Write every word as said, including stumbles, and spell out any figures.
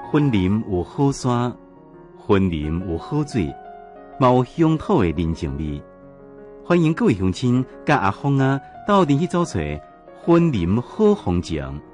森林有好山，森林有好水，嘛有乡土的人情味。欢迎各位乡亲甲阿峰啊，斗阵去找找森林好风情。